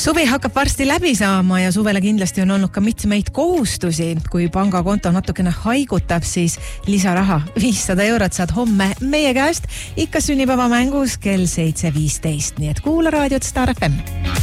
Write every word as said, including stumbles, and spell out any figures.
Suvi hakkab varsti läbi saama ja suvele kindlasti on olnud ka mitmeid kohustusi. Kui pangakonto natukene haigutab, siis lisaraha viissada eurot saad homme meie käest ikka sünnipäeva mängus kell seitse viisteist. Nii et kuula raadiot Star F M.